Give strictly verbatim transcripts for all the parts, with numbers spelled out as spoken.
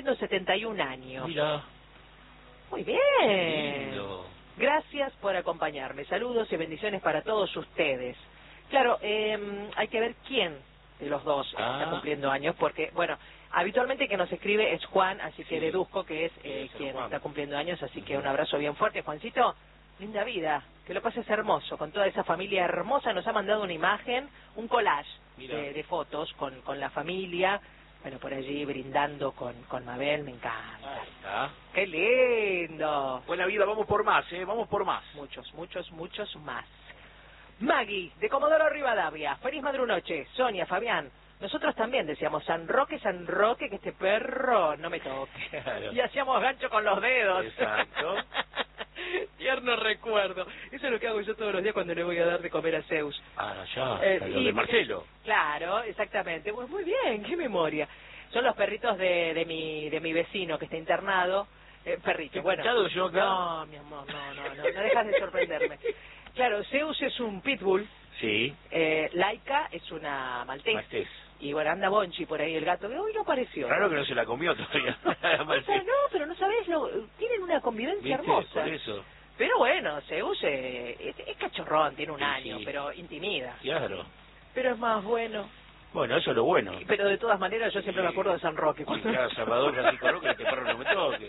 cumpliendo setenta y un años. Mira. Muy bien. Lindo. Gracias por acompañarme. Saludos y bendiciones para todos ustedes. Claro, eh, hay que ver quién de los dos Ah. está cumpliendo años, porque, bueno, habitualmente que nos escribe es Juan, así que Sí. deduzco que es eh, Sí, quien Juan. está cumpliendo años, así que un abrazo bien fuerte. Juancito, linda vida, que lo pases hermoso, con toda esa familia hermosa. Nos ha mandado una imagen, un collage de, de fotos con, con la familia, bueno, por allí brindando con, con Mabel, me encanta. Ahí está. ¡Qué lindo! Buena vida, vamos por más, ¿eh? Vamos por más. Muchos, muchos, muchos más. Maggie, de Comodoro Rivadavia. Feliz madrunoche. Sonia, Fabián. Nosotros también decíamos, San Roque, San Roque, que este perro no me toque. Claro. Y hacíamos gancho con los dedos. Exacto. Tierno recuerdo. Eso es lo que hago yo todos los días cuando le voy a dar de comer a Zeus. Ah, ya, Eh, lo y- de Marcelo. Claro, exactamente. Pues muy bien, qué memoria. Son los perritos de, de mi de mi vecino que está internado. Eh, perrito, ¿He bueno. escuchado yo acá? No, mi amor, no, no, no, no dejas de sorprenderme. Claro, Zeus es un pitbull, Sí. eh, Laika es una maltés. Maltés. Y bueno, anda Bonchi por ahí, el gato, que hoy no apareció. Raro que no se la comió todavía. O sea, no, pero no sabés, lo, tienen una convivencia ¿Viste? hermosa. Por eso. Pero bueno, Zeus eh, es, es cachorrón, tiene un Sí, año, sí. pero intimida. Claro. Pero es más bueno. Bueno, eso es lo bueno. Pero de todas maneras yo siempre me acuerdo de San Roque. Sí, claro, Salvador Francisco Roque, este perro no me toque.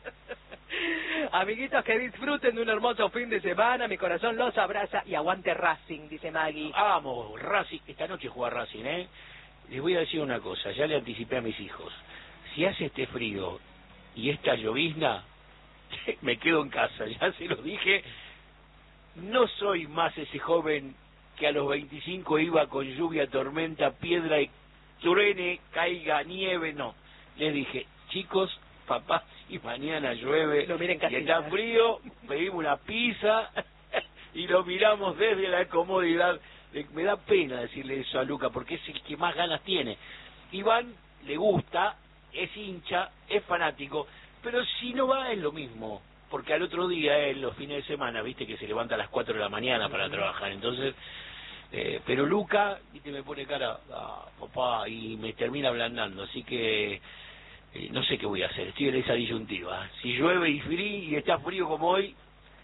Amiguitos, que disfruten de un hermoso fin de semana. Mi corazón los abraza y aguante Racing, dice Maggie. Vamos, Racing. Esta noche juega Racing, ¿eh? Les voy a decir una cosa, ya le anticipé a mis hijos. Si hace este frío y esta llovizna, me quedo en casa, ya se los dije. No soy más ese joven que a los veinticinco iba con lluvia, tormenta, piedra y truene, caiga, nieve, no. Les dije, chicos, papá, si mañana llueve Lo miren y casita. está frío, pedimos una pizza y lo miramos desde la comodidad. Le- Me da pena decirle eso a Luca porque es el que más ganas tiene. Iván le gusta, es hincha, es fanático, pero si no va es lo mismo, porque al otro día él, los fines de semana, viste que se levanta a las cuatro de la mañana para trabajar, entonces, eh, pero Luca, viste, me pone cara, ah, papá, y me termina ablandando, así que eh, no sé qué voy a hacer, estoy en esa disyuntiva. Si llueve y frío y está frío como hoy,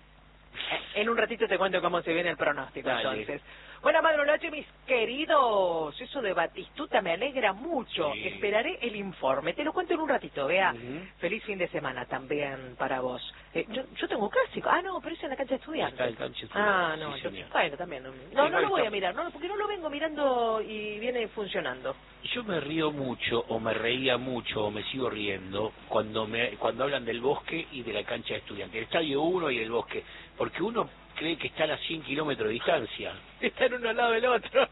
En un ratito te cuento cómo se viene el pronóstico. Dale. Entonces. Buena madrugada, mis queridos. Eso de Batistuta me alegra mucho. Sí. Esperaré el informe. Te lo cuento en un ratito, vea. Ujú. Feliz fin de semana también para vos. Eh, yo, yo tengo clásico. Ah, no, pero es en la cancha de estudiantes. Está el cancha de Ah, estudiantes, no, sí, entonces, señor. bueno, también. No, Sí, no, no igual lo voy a está- mirar, no, porque no lo vengo mirando y viene funcionando. Yo me río mucho, o me reía mucho, o me sigo riendo, cuando me cuando hablan del bosque y de la cancha de estudiantes, el estadio uno y el bosque, porque uno cree que están a cien kilómetros de distancia, Están uno al lado del otro.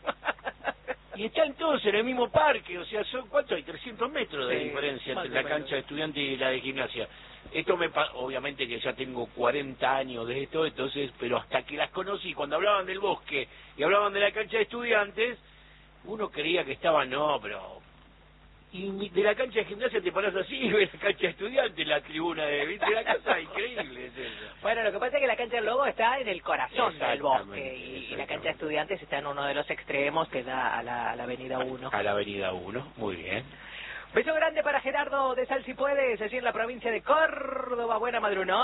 y están todos en el mismo parque, o sea, son ¿cuánto hay? trescientos metros de Sí, diferencia más entre o la menos. cancha de estudiantes y la de gimnasia. Esto me pa- obviamente que ya tengo cuarenta años de esto, entonces, pero hasta que las conocí, cuando hablaban del bosque y hablaban de la cancha de estudiantes, uno creía que estaban, no, pero... Y mi- de la cancha de gimnasia te parás así y ves la cancha de estudiantes, la tribuna de, ¿viste? La casa, increíble es eso. Bueno, lo que pasa es que la cancha del Lobo está en el corazón del bosque Exactamente, y, y la exactamente. cancha de estudiantes está en uno de los extremos que da a la, a la avenida uno. A la avenida uno, muy bien. Beso grande para Gerardo de Sal Si Puedes, allí en la provincia de Córdoba. Buena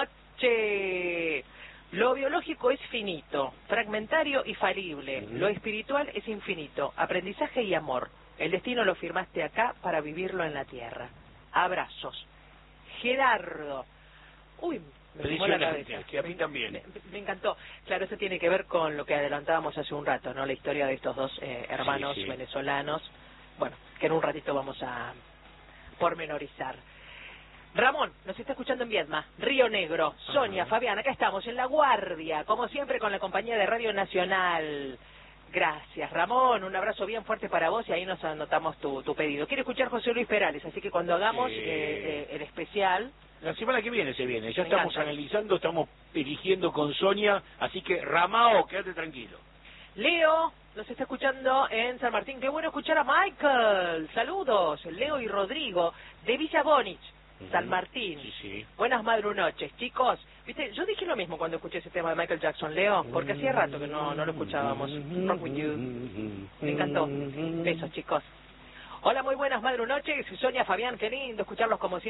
madrunoche. Lo biológico es finito, fragmentario y falible. Ujú. Lo espiritual es infinito, aprendizaje y amor. El destino lo firmaste acá para vivirlo en la tierra. Abrazos. Gerardo. Uy, me quemó la Impresionante, cabeza. que a mí también. Me, me encantó. Claro, eso tiene que ver con lo que adelantábamos hace un rato, ¿no? La historia de estos dos eh, hermanos Sí, sí. venezolanos. Bueno, que en un ratito vamos a pormenorizar. Ramón, nos está escuchando en Viedma, Río Negro, Sonia, Ajá. Fabián, acá estamos en La Guardia, como siempre con la compañía de Radio Nacional. Gracias, Ramón, un abrazo bien fuerte para vos y ahí nos anotamos tu, tu pedido. Quiere escuchar José Luis Perales, así que cuando hagamos Sí. eh, eh, el especial... La semana que viene se viene, ya Me estamos encanta. analizando, estamos eligiendo con Sonia, así que Ramao, quédate tranquilo. Leo nos está escuchando en San Martín. Qué bueno escuchar a Michael. Saludos, Leo y Rodrigo, de Villa Bonich, San Ujú. Martín. Sí, sí. Buenas madrunoches, chicos. Viste, yo dije lo mismo cuando escuché ese tema de Michael Jackson, Leo, porque hacía rato que no, no lo escuchábamos. Rock with you. Me encantó. Besos, chicos. Hola, muy buenas madrunoches. Sonia, Fabián, qué lindo escucharlos como siempre.